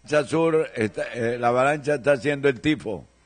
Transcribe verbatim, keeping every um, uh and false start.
Sur, está- eh, la avalancha está haciendo el tifo.